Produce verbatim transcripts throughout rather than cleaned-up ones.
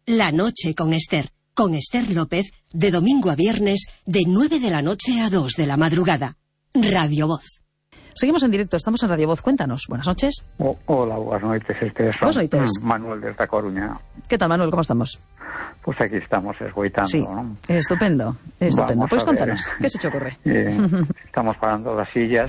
La noche con Esther. Con Esther López, de domingo a viernes, de nueve de la noche a dos de la madrugada. Radio Voz. Seguimos en directo, estamos en Radio Voz. Cuéntanos. Buenas noches. Oh, hola, buenas noches, Esther. Buenas noches. Manuel desde A Coruña. ¿Qué tal, Manuel? ¿Cómo estamos? Pues aquí estamos esgoitando, sí, ¿no? Estupendo, estupendo. Vamos pues a ver. Cuéntanos, ¿qué se te ocurre? Eh, estamos pagando las sillas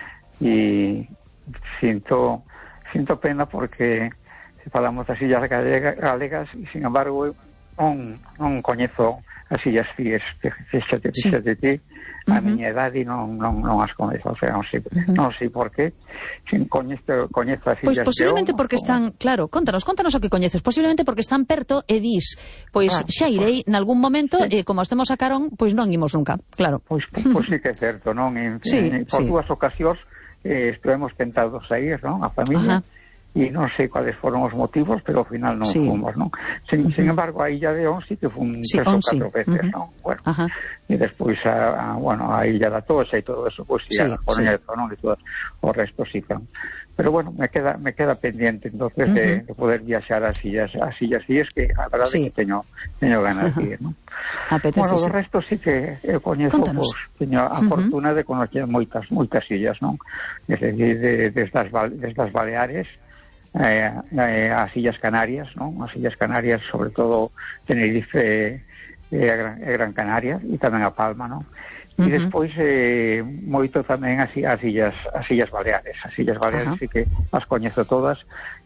y siento, siento pena porque falamos das sillas galega, galegas e, sin embargo, non, non coñezo as sillas fíes, fíxate, fíxate sí. ti, a uh-huh. miña edade non, non, non as coñezo, o sea, non sei, uh-huh. non sei por qué, sin coñezo, coñezo as sillas. Pois posiblemente eu, porque están, claro, contanos, contanos o que coñeces, posiblemente porque están perto e dis, pois ah, xa irei pues, nalgún momento, sí. e como estemos a carón, pois non imos nunca, claro. Pois, pois sí que é certo, non? En, sí, en, por sí. dúas ocasións eh, estivemos tentados a ir, non? A familia. Ajá. E non sei cuáles foron os motivos, pero ao final non sí. fomos, non? Sin, uh-huh. sin embargo, a illa de On sí que fun sí, tres ou catro sí. veces, uh-huh. non? Bueno, uh-huh. e despois a, a, bueno, a illa da Toxa e todo eso, pois pues, sí, sí, a Coruña, sí. non? E todo o resto sí que... Pero bueno, me queda me queda pendiente entonces uh-huh. de, de poder viaxar as sillas, as sillas, e es que a verdade sí. que teño teño ganas uh-huh. de ir, non? Apetece, bueno, sí. o resto sí que eu coñezo, pois, pues, teño a uh-huh. fortuna de conocer moitas moitas sillas, non? Desde, de, desde, as, desde as Baleares, Eh, eh, as Illas Canarias, non? As Illas Canarias, sobre todo Tenerife e eh, Gran, eh, Gran Canaria, e tamén a Palma, non? E uh-huh. despois eh, moito tamén as, as illas as Illas Baleares. As Illas Baleares uh-huh. sí que as coñezo todas,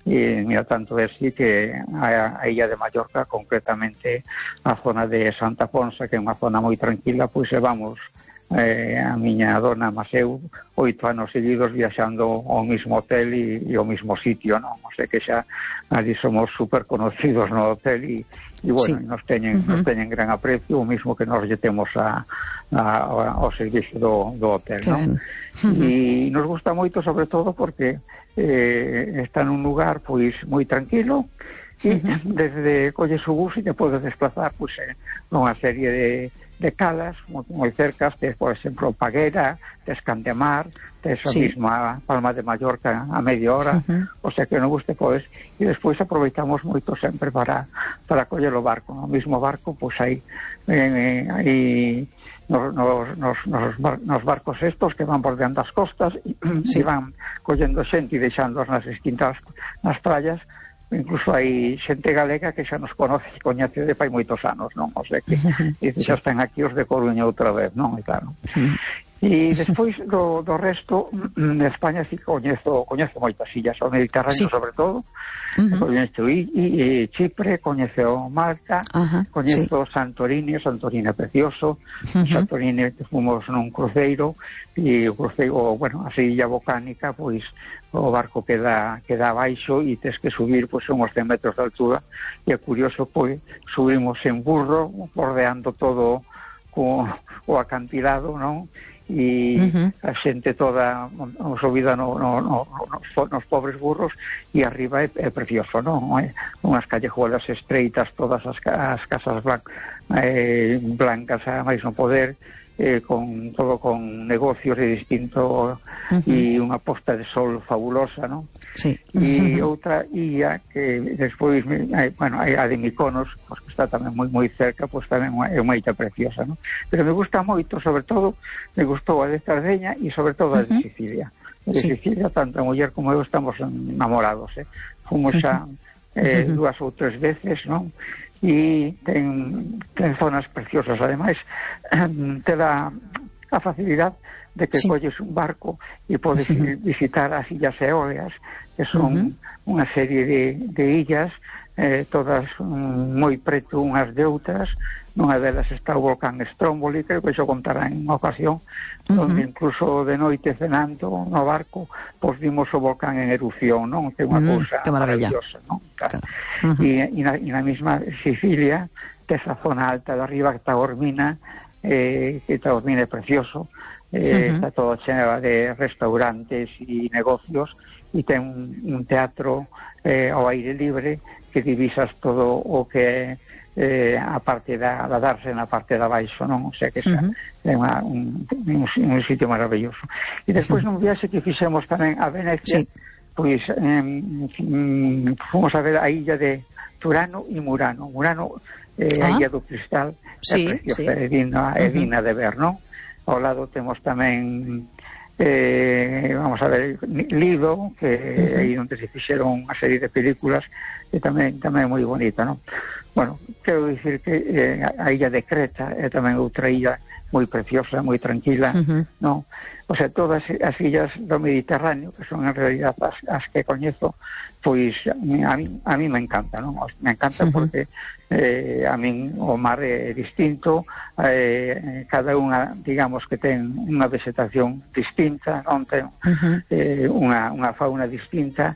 e mira, tanto é así que a, a illa de Mallorca, concretamente a zona de Santa Ponsa, que é unha zona moi tranquila, pois vamos Eh, a miña dona Maseu oito anos seguidos viaxando ao mismo hotel e, e ao mismo sitio, non? O sea que xa ali somos super conocidos no hotel e, e bueno, sí. nos teñen uh-huh. nos teñen gran aprecio, o mismo que nos lle temos a, a, ao servicio do, do hotel, non? Uh-huh. E nos gusta moito, sobre todo porque eh, está nun lugar pois moi tranquilo e uh-huh. desde colles o bus e te podes desplazar pois eh, nunha serie de de calas, moi cercas, tes, por exemplo, Paguera, tes Candemar, tes a sí. mesma Palma de Mallorca a media hora, uh-huh. o sea que non guste, pois, e despois aproveitamos moito sempre para para coller o barco, no mesmo barco, pois aí, eh, aí nos, nos, nos, nos barcos estos que van por diante das costas e sí. van collendo xente e deixándoos nas distintas nas praias. Incluso hai xente galega que xa nos conoce e coñece de fai moitos anos, non? O sea que e xa están aquí os de Coruña outra vez, non? E claro. E despois do, do resto, en España sí coñezo, coñezo moitas illas, o Mediterráneo sí. sobre todo, uh-huh. coñezo e, e, Chipre, coñezo Malta, uh-huh. coñezo sí. Santorini, Santorini é precioso, uh-huh. Santorini fomos nun cruceiro, e o cruceiro, bueno, a illa volcánica, pois, o barco queda, queda abaixo e tes que subir, pois, uns cen metros de altura, e é curioso, pois, subimos en burro, bordeando todo co, o acantilado, non? E uh-huh. a xente toda subida no, no, no, no, nos pobres burros, e arriba é, é precioso, non? É unhas callejuelas estreitas, todas as, as casas blan, eh, blancas a máis non poder, eh, con todo con negocios de distinto uh-huh. e unha posta de sol fabulosa, non? Sí. E uh-huh. outra illa que despois, bueno, a de Mykonos, pues, que está tamén moi moi cerca, pois pues, tamén é unha illa preciosa, non? Pero me gusta moito, sobre todo, me gustou a de Sardeña e sobre todo a de uh-huh. Sicilia. A de sí. Sicilia, tanto a muller como eu estamos enamorados, eh? Fomos xa eh, uh-huh. dúas ou tres veces, non? E ten, ten zonas preciosas, ademais te dá a facilidad de que sí. colles un barco e podes uh-huh. visitar as illas Eóleas, que son uh-huh. unha serie de, de illas, eh, todas um, moi preto unhas de outras. Nunha delas está o volcán Stromboli, creo que xo contará en unha ocasión, uh-huh. donde incluso de noite cenando no barco, pois vimos o volcán en erupción, non? Que é unha uh-huh. cousa maravillosa, non? Claro. Uh-huh. E, e, na, e na mesma Sicilia, esa zona alta de arriba, que está Ormina, eh, que está Ormina é precioso, eh, uh-huh. está todo cheno de restaurantes e negocios, e ten un, un teatro eh, ao aire libre, que divisas todo o que é eh, a parte da, da darse na parte da baixo, non? O sea que esa uh-huh. é unha, un, un, un sitio maravilloso. E despois uh-huh. nun viaxe que fixemos tamén a Venecia, sí. pois eh, fomos a ver a illa de, Turano e Murano. Murano é eh, ah. a Illa do Cristal, sí, é preciosa, sí. é digna, é digna uh-huh. de ver, non? Ao lado temos tamén eh, vamos a ver, Lido, que é uh-huh. aí onde se fixeron unha serie de películas, e tamén tamén é moi bonita, non? Bueno, quero dicir que eh, a illa de Creta é tamén outra illa moi preciosa, moi tranquila, uh-huh. non? O sea, todas as illas do Mediterráneo, que son en realidad as, as que coñezo, pois a mí, a mí me encanta, non? Me encanta uh-huh. porque eh, a min o mar é distinto, eh, cada unha, digamos, que ten unha vegetación distinta, non ten uh-huh. eh, unha, unha fauna distinta,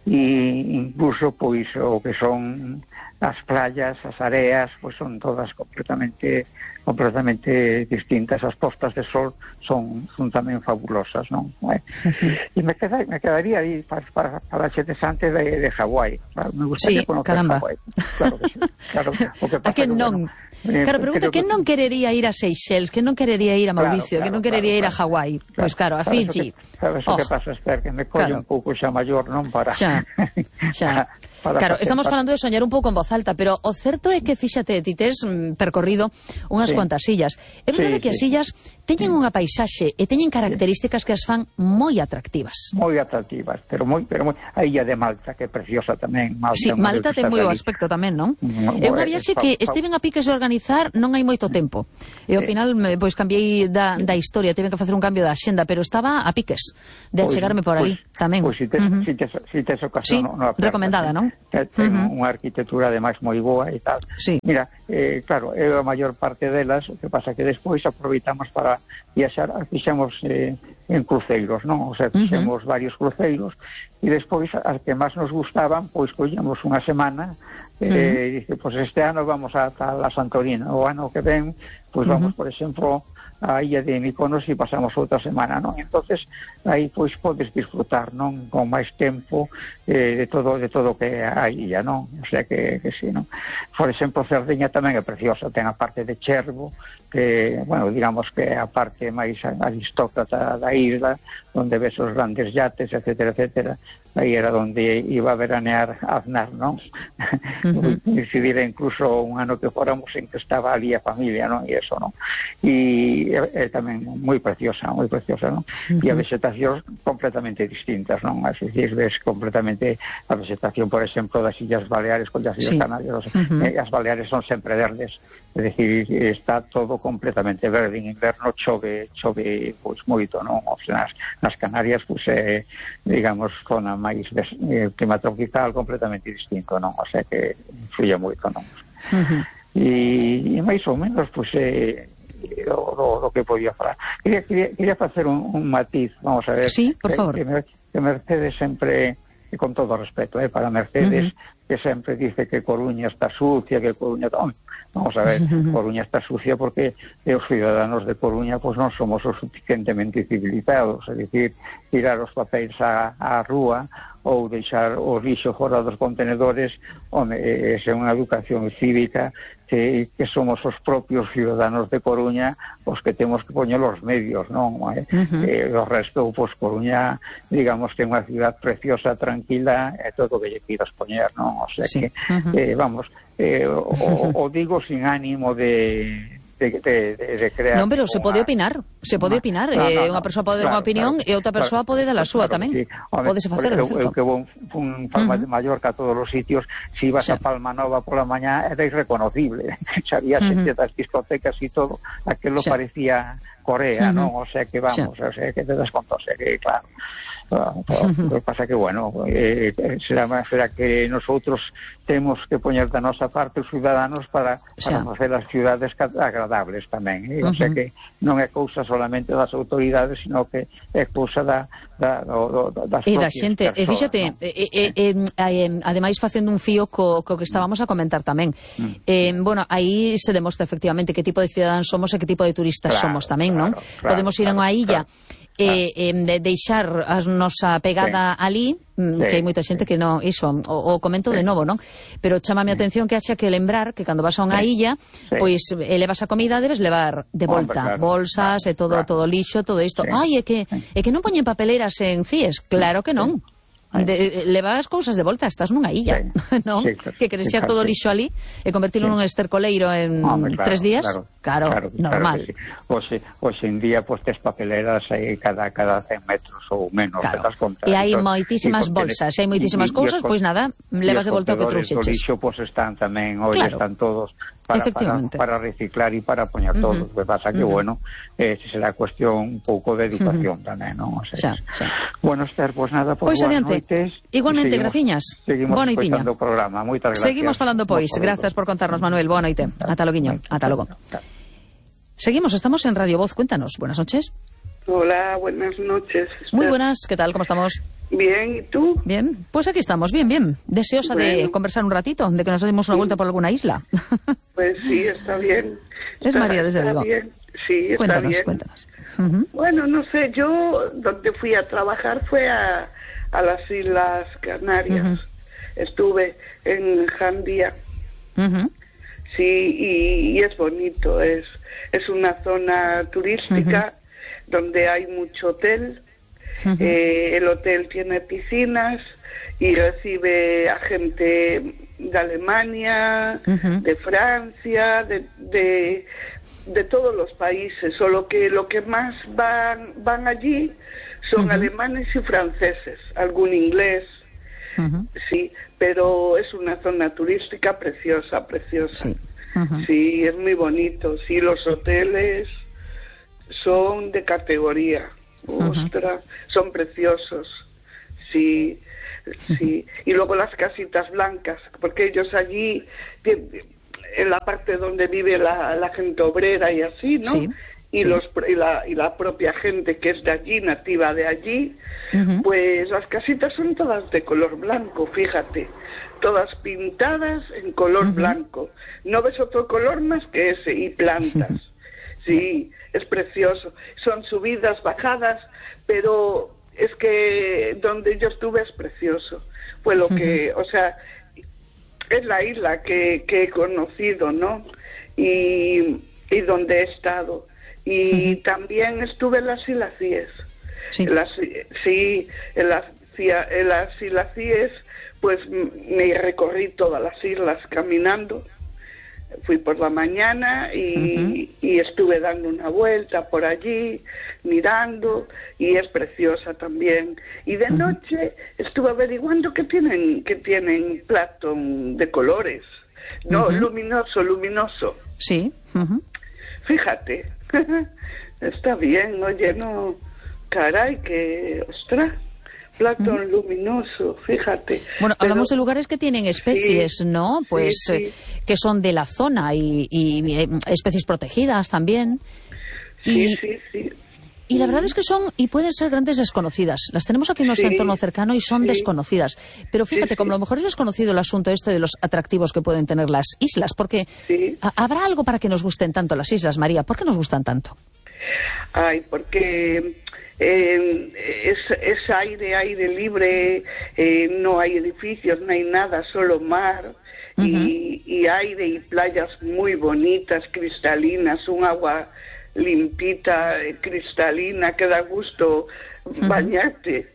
e incluso, pois, o que son as playas, as areas, pois son todas completamente completamente distintas. As postas de sol son, son tamén fabulosas, non? Eh? E me, queda, me quedaría aí para, para, para a xente sante de, de Hawái. Me gustaría sí, conocer caramba. Hawái. Claro que sí. Claro, o que pasa a que non? Bueno, Eh, claro, pregunta, que non querería ir a Seychelles, que non querería ir a Mauricio, claro, claro, que non querería claro, ir a Hawái? Claro, pois claro, a Fiji. Sabes o que, oh. que pasa, Esther, que me colle claro. un pouco xa maior, non para... Xa, xa. Para claro, estamos falando de soñar un pouco en voz alta, pero o certo é que, fíxate, ti tes percorrido unhas sí. cuantas illas. É verdade sí, que sí. as illas teñen unha paisaxe e teñen características que as fan moi atractivas. Moi atractivas, pero moi, pero moi... A illa de Malta, que é preciosa tamén. Malta, sí, Malta ten moi bo aspecto tamén, non? Mm, é unha viaxe que estiven a piques de organizar non hai moito tempo. E ao sí. final, pois, cambiei da, da historia, tive que facer un cambio da xenda, pero estaba a piques de pois, achegarme por ali pois, tamén. Pois, si tes, uh-huh. si tes, si tes ocasión... Sí, no, no recomendada, non? Ten uh-huh. unha arquitectura, ademais, moi boa e tal. Sí. Mira, eh, claro, é a maior parte delas, o que pasa que despois aproveitamos para viaxar, fixemos eh, en cruceiros, non? O sea, fixemos uh-huh. varios cruceiros, e despois, as que máis nos gustaban, pois collemos unha semana, e uh-huh. dice, pois este ano vamos a tal a Santorina, o ano que ven, pois vamos, uh-huh. por exemplo, a illa de Mykonos e pasamos outra semana, non? Entonces, aí pois podes disfrutar, non? Con máis tempo eh, de todo de todo que a illa, non? O sea que, que sí, non? Por exemplo, Cerdeña tamén é preciosa, ten a parte de Chervo, que, bueno, digamos que é a parte máis aristócrata da isla, onde ves os grandes yates, etcétera, etcétera. Aí era onde iba a veranear Aznar, non? Uh-huh. Decidir incluso un ano que fóramos en que estaba ali a familia, non? E eso, non? E é, é tamén moi preciosa, moi preciosa, non? Uh-huh. E a vegetación completamente distintas, non? As veces ves completamente a vegetación, por exemplo, das Illas Baleares con das Illas sí. Canarias. Uh-huh. Eh, as Baleares son sempre verdes, é dicir, está todo completamente verde. En inverno chove, chove pois moito, non? O sea, nas, nas Canarias, pois, é, digamos, zona máis de, eh, clima tropical completamente distinto, non? O sea que influye moito, non? Uh-huh. E, e máis ou menos, pois, eh, do, do, do que podía falar. Quería, quería, quería facer un, un matiz, vamos a ver. Sí, por favor. Que, que Mercedes sempre, e con todo respeto, eh, para Mercedes, uh-huh. que sempre dice que Coruña está sucia, que Coruña... Oh, vamos a ver, uh-huh. Coruña está sucia porque os ciudadanos de Coruña pues non somos o suficientemente civilizados, é dicir, tirar os papéis á, á rúa ou deixar o lixo fora dos contenedores, home, esa é unha educación cívica que, que somos os propios ciudadanos de Coruña os que temos que poñer os medios, non? Eh? Uh-huh. Eh, o resto, pois, Coruña, digamos que é unha ciudad preciosa, tranquila, é todo o que lle pidas poñer, non? O sea sí. que, uh-huh. eh, vamos, eh, o, o digo sin ánimo de... De, de, de, de crear... Non, pero se pode opinar, se pode opinar, no, no, eh, unha persoa pode dar unha opinión claro, e outra persoa claro, pode dar a súa claro, tamén. Sí. Podese facer, de certo. Eu que vou un Palma uh-huh. de Mallorca a todos os sitios, se ibas sí. a Palma Nova pola mañá era irreconocible. Sabías uh-huh. das discotecas e todo, aquilo sí. parecía Corea, uh-huh. non? O sea que vamos, sí. o sea que te das conta, o sea que claro. O que pasa que, bueno, eh, será, será que nosotros temos que poñer da nosa parte os ciudadanos para, para facer as ciudades agradables tamén, eh? O sea que non é cousa solamente das autoridades, sino que é cousa da, da, do, do, das e da xente, persoas, e fíxate, ¿no? e, e, e, e, ademais facendo un fío co, co que estábamos a comentar tamén, mm. eh, bueno, aí se demostra efectivamente que tipo de cidadáns somos e que tipo de turistas claro, somos tamén, claro, non? Claro, podemos ir claro, a unha illa claro. E, eh, de deixar a nosa pegada sí. ali, sí. que hai moita xente que non, iso, o, o comento sí. de novo, non? Pero chámame a atención que haxa que lembrar que cando vas a unha sí. illa, sí. pois elevas a comida, debes levar de volta Hombre, claro, bolsas claro, e todo claro. todo lixo, todo isto. Sí. Ai, é que é que non poñen papeleiras en C I E S, claro que non. De, levas cousas de volta, estás nunha illa, sí, non? Sí, claro, que queres xa sí, todo sí. lixo ali e convertirlo sí. nun estercoleiro en Hombre, claro, tres días, claro, claro, claro normal. Claro sí. Oxe, oxe en día, pues, tes papeleras aí cada, cada cen metros ou menos, claro. E hai moitísimas bolsas, e hai moitísimas cousas, pois nada, levas de volta o que trouxeches. Os lixo, pues, están tamén, hoy claro. están todos para, para, para reciclar e para poñer uh -huh. todo. O que pasa que, uh -huh. bueno, eh, será cuestión un pouco de educación uh -huh. tamén, non? O sea, xa, xa. Bueno, Esther, pues nada, pues, pois adiante. Noites. Igualmente, seguimos, graciñas. Seguimos boa noitiña. o programa. Moitas gracias. Seguimos falando, pois. Grazas por contarnos, Manuel. Boa noite. Ata loguiño. Ata logo. Seguimos, estamos en Radio Voz. Cuéntanos. Buenas noches. Hola, buenas noches. Esther. Muy buenas. ¿Qué tal? ¿Cómo estamos? Bien, ¿y tú? Bien, pues aquí estamos, bien, bien. Deseosa bueno. de conversar un ratito, de que nos demos una vuelta por alguna isla. Pues sí, está bien. Es está, María, desde luego. Sí, está cuéntanos, bien. Cuéntanos, uh-huh. Bueno, no sé, yo donde fui a trabajar fue a, a las Islas Canarias. Uh-huh. Estuve en Jandía. Uh-huh. Sí, y, y es bonito, es, es una zona turística uh-huh. donde hay mucho hotel. Uh-huh. eh, el hotel tiene piscinas y recibe a gente de Alemania, uh-huh. de Francia, de, de, de todos los países, solo que lo que más van, van allí son uh-huh. alemanes y franceses, algún inglés, uh-huh. sí, pero es una zona turística preciosa, preciosa. Sí. Uh-huh. Sí, es muy bonito, sí, los hoteles son de categoría. Ostras, uh-huh. son preciosos, sí, sí. Y luego las casitas blancas, porque ellos allí, en la parte donde vive la, la gente obrera y así, ¿no? Sí, y, sí. Los, y, la, y la propia gente que es de allí, nativa de allí, uh-huh. pues las casitas son todas de color blanco, fíjate, todas pintadas en color uh-huh. blanco. No ves otro color más que ese, y plantas. Sí, es precioso. Son subidas, bajadas, pero es que donde yo estuve es precioso. Fue lo que, o sea, es la isla que, que he conocido, ¿no? Y, y donde he estado. Y uh-huh. también estuve en las Islas Cíes. Sí, en las, sí, en las, en las Islas Cíes, pues me recorrí todas las islas caminando. Fui por la mañana y, uh-huh. y estuve dando una vuelta por allí, mirando, y es preciosa también. Y de uh-huh. noche estuve averiguando que tienen, que tienen Platón de colores, no, uh-huh. luminoso, luminoso. Sí. Uh-huh. Fíjate, está bien, oye, no, caray, que, ostras. Platón uh-huh. luminoso, fíjate. Bueno, pero hablamos de lugares que tienen especies, sí, ¿no? Pues sí, sí. Eh, que son de la zona y, y, y especies protegidas también. Sí, y, sí, sí. Y la verdad es que son, y pueden ser grandes desconocidas. Las tenemos aquí en nuestro sí, entorno cercano y son sí. desconocidas. Pero fíjate, sí, como sí. a lo mejor es desconocido el asunto este de los atractivos que pueden tener las islas, porque sí. ¿habrá algo para que nos gusten tanto las islas, María? ¿Por qué nos gustan tanto? Ay, porque... Eh, es, es aire, aire libre, eh, no hay edificios, no hay nada, solo mar uh-huh. y, y aire y playas muy bonitas, cristalinas, un agua limpita, cristalina, que da gusto uh-huh. bañarte.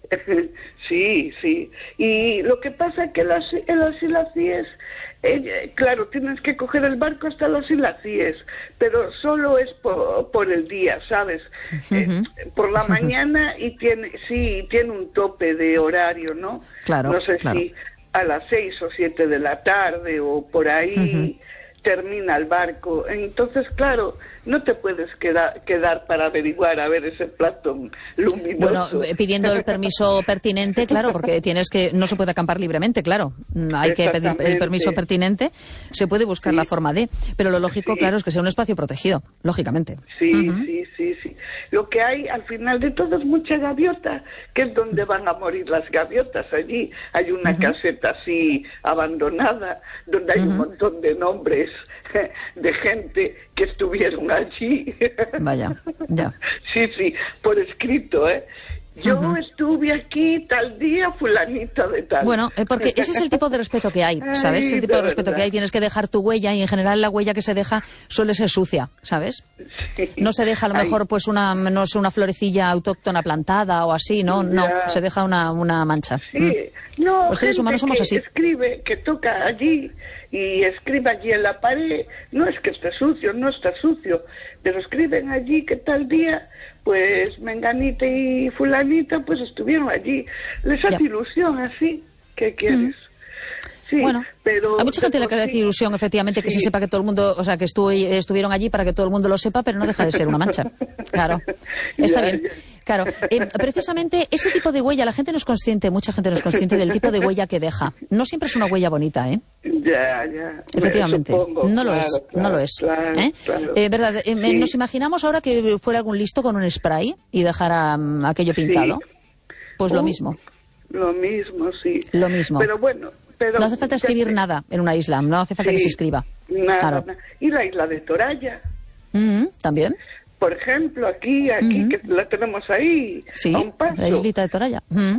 Sí, sí. Y lo que pasa es que las, en las Islas Cíes, eh, claro, tienes que coger el barco hasta las Islas Cíes, pero solo es por, por el día, ¿sabes? Uh-huh. Eh, por la mañana y tiene, sí, tiene un tope de horario, ¿no? Claro, no sé claro. si a las seis o siete de la tarde o por ahí... Uh-huh. termina el barco, entonces claro, no te puedes quedar, quedar para averiguar a ver ese Platón luminoso. Bueno, pidiendo el permiso pertinente, claro, porque tienes que, no se puede acampar libremente, claro, hay que pedir el permiso pertinente, se puede buscar sí. la forma de, pero lo lógico, sí. claro, es que sea un espacio protegido, lógicamente. Sí, uh-huh. sí, sí, sí. Lo que hay al final de todo es mucha gaviota, que es donde van a morir las gaviotas allí. Hay una uh-huh. caseta así abandonada, donde hay uh-huh. un montón de nombres de gente que estuvieron allí. Vaya, ya. Sí, sí, por escrito, ¿eh? Yo uh-huh. estuve aquí tal día, fulanita de tal. Bueno, eh, porque ese es el tipo de respeto que hay, ¿sabes? Ay, el tipo de de respeto verdad. que hay. Tienes que dejar tu huella y en general la huella que se deja suele ser sucia, ¿sabes? Sí. No se deja a lo mejor Ay. pues una, no sé, una florecilla autóctona plantada o así, ¿no? No, Ya. se deja una, una mancha. Sí, Mm. no, Los seres gente humanos somos que así. escribe, que toca allí y escribe allí en la pared, no es que esté sucio, no está sucio, pero escriben allí que tal día, pues Menganita y Fulanita, pues estuvieron allí. Les hace Ya. ilusión así, ¿qué quieres? Mm. Sí, Bueno, pero a mucha gente le pero hace sí. ilusión, efectivamente, que Sí. se sepa que todo el mundo, o sea, que estu estuvieron allí para que todo el mundo lo sepa, pero no deja de ser una mancha. Claro, está Ya, bien. ya. Claro, eh, precisamente ese tipo de huella, la gente no es consciente, mucha gente no es consciente del tipo de huella que deja. No siempre es una huella bonita, ¿eh? Ya, ya. Efectivamente, Me supongo, no lo claro, es, claro, no lo es. claro, ¿eh? claro. Eh, ¿verdad? Eh, Sí. Nos imaginamos ahora que fuera algún listo con un spray y dejara um, aquello pintado. Sí. Pues lo Uh, mismo, Lo mismo, sí. lo mismo. Pero bueno, pero... No hace falta escribir ya- nada en una isla, no hace falta Sí, que se escriba. Nada, Claro. nada. Y la isla de Toralla, Mm, También. por ejemplo, aquí, aquí, Ujú. que la tenemos ahí, Sí, a un paso. la islita de Toralla. Mm.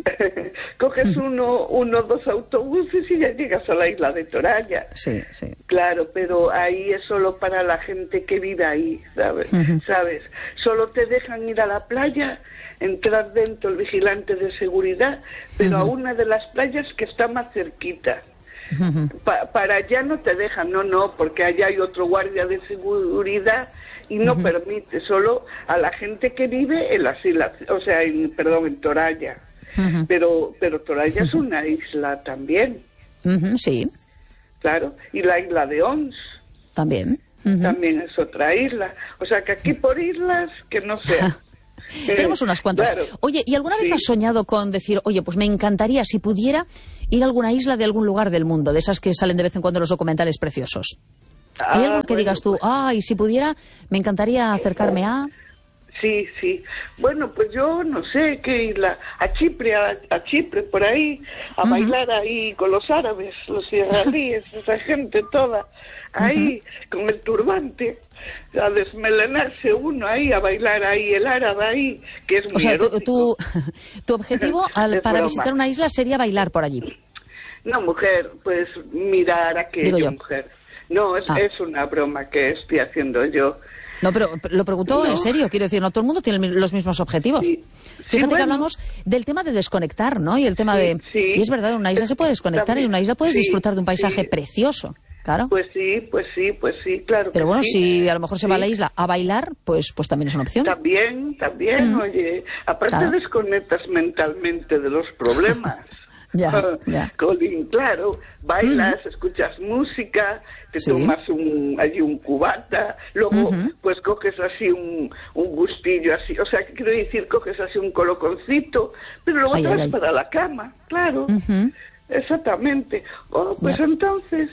Coges uno, uno, dos autobuses y ya llegas a la isla de Toralla. Sí, sí. Claro, pero ahí es solo para la gente que vive ahí, ¿sabes? Ujú. ¿Sabes? Solo te dejan ir a la playa, entrar dentro el vigilante de seguridad, pero a una de las playas que está más cerquita. Ujú. Pa- para allá no te dejan, no, no, porque allá hay otro guardia de seguridad y no permite, solo a la gente que vive en las islas, o sea, en, perdón, en Toralla. Ujú. Pero, pero Toralla es una isla también, Ujú, sí, claro, y la isla de Ons también. Ujú. también es otra isla. O sea, que aquí por islas, que no sea. Eh, Tenemos unas cuantas. claro. Oye, ¿y alguna vez Sí. has soñado con decir, oye, pues me encantaría, si pudiera, ir a alguna isla de algún lugar del mundo, de esas que salen de vez en cuando los documentales preciosos? ¿Hay Ah, algo que bueno, digas tú, pues, ay, si pudiera, me encantaría acercarme a...? sí, sí. Bueno, pues yo no sé qué isla, a Chipre, a, a Chipre, por ahí, a Ujú. bailar ahí con los árabes, los israelíes, esa gente toda, ahí, con el turbante, a desmelenarse uno ahí, a bailar ahí, el árabe ahí, que es muy O sea, tu, erótico. tu, tu objetivo al- Es para broma. visitar una isla sería bailar por allí. No, mujer, pues mirar a Digo aquello, yo. mujer. No, es, Ah. es una broma que estoy haciendo yo. No, pero lo pregunto No. en serio, quiero decir, no todo el mundo tiene los mismos objetivos. Sí. Fíjate Sí, que bueno. hablamos del tema de desconectar, ¿no? Y el tema Sí, de... sí. Y es verdad, en una isla se puede desconectar y en También, una isla puedes sí, disfrutar de un paisaje sí. precioso, claro. Pues sí, pues sí, pues sí, claro. Pero que bueno, sí. si a lo mejor se va a la Sí. isla a bailar, pues, pues también es una opción. También, también, Mm. oye. Aparte Claro. desconectas mentalmente de los problemas. Ya, ya. Colín, claro, bailas, escuchas música, te Sí. tomas un, allí un cubata, luego Ujú. pues coges así un, un gustillo así, o sea, quiero decir, coges así un coloconcito, pero luego Ay, te ay, vas ay. para la cama, claro, Ujú. exactamente. Oh, pues Ya. entonces,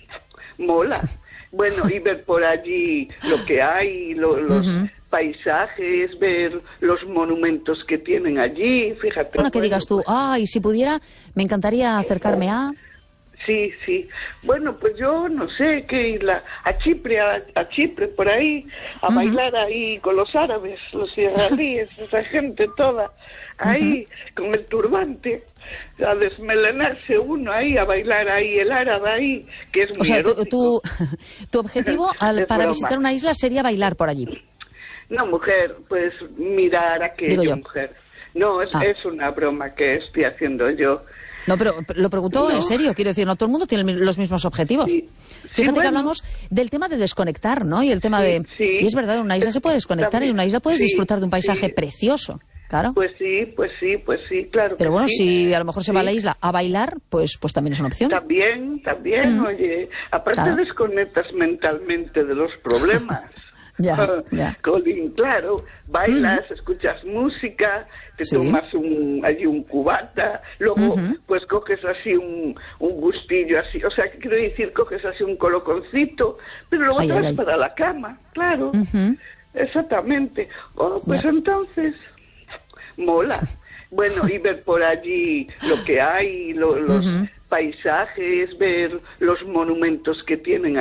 mola. Bueno, y ver por allí lo que hay, lo- los Ujú. paisajes, ver los monumentos que tienen allí, fíjate. Bueno, que bueno, digas tú, pues, ay, si pudiera, me encantaría acercarme a... sí, sí. Bueno, pues yo no sé qué isla, a Chipre, a, a Chipre, por ahí, a Ujú. bailar ahí con los árabes, los israelíes, esa gente toda, ahí, con el turbante, a desmelenarse uno ahí, a bailar ahí, el árabe ahí, que es muy O sea, tu, erótico. tu, tu objetivo al- Es para broma. visitar una isla sería bailar por allí. No, mujer, pues mirar aquello, Digo yo. mujer. No, es, Ah. es una broma que estoy haciendo yo. No, pero lo pregunto No. en serio, quiero decir, no todo el mundo tiene los mismos objetivos. Sí. Fíjate Sí, que bueno. hablamos del tema de desconectar, ¿no? Y el tema Sí, de... sí. Y es verdad, en una isla se puede desconectar y en También, una isla puedes sí, disfrutar de un paisaje sí. precioso, claro. Pues sí, pues sí, pues sí, claro. Pero que bueno, sí. si a lo mejor se va a la Sí. isla a bailar, pues, pues también es una opción. También, también, Mm. oye. Aparte Claro. desconectas mentalmente de los problemas. Ya, ya. Colín, claro, bailas, escuchas música, te Sí. tomas un, allí un cubata, luego Ujú. pues coges así un, un gustillo así, o sea, quiero decir, coges así un coloconcito, pero luego Ay, te ay, vas ay. para la cama, claro, Ujú. exactamente. Oh, pues Ya. entonces, mola. Bueno, y ver por allí lo que hay, lo- los Ujú. paisajes, ver los monumentos que tienen